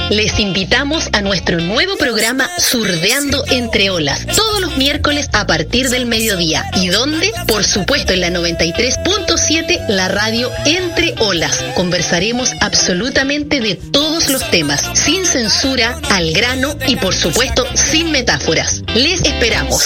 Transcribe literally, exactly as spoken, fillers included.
Les invitamos a nuestro nuevo programa Surdeando Entre Olas, todos los miércoles a partir del mediodía. ¿Y dónde? Por supuesto en la noventa y tres punto siete, la radio Entre Olas. Conversaremos absolutamente de todos los temas, sin censura, al grano y por supuesto sin metáforas. Les esperamos.